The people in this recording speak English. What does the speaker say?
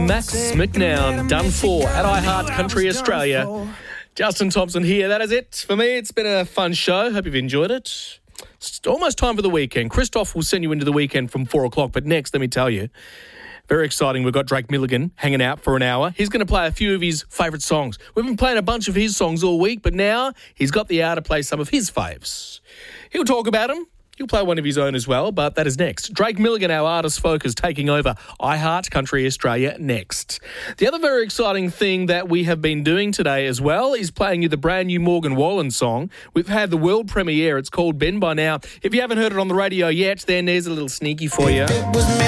Max McNown, done for at iHeart Country Australia. Justin Thompson here. That is it for me. It's been a fun show. Hope you've enjoyed it. It's almost time for the weekend. Christoph will send you into the weekend from 4 o'clock. But next, let me tell you, very exciting. We've got Drake Milligan hanging out for an hour. He's going to play a few of his favourite songs. We've been playing a bunch of his songs all week, but now he's got the hour to play some of his faves. He'll talk about them. He'll play one of his own as well, but that is next. Drake Milligan, our artist focus, taking over iHeart Country Australia next. The other very exciting thing that we have been doing today as well is playing you the brand new Morgan Wallen song. We've had the world premiere. It's called Ben by now. If you haven't heard it on the radio yet, then there's a little sneaky for you.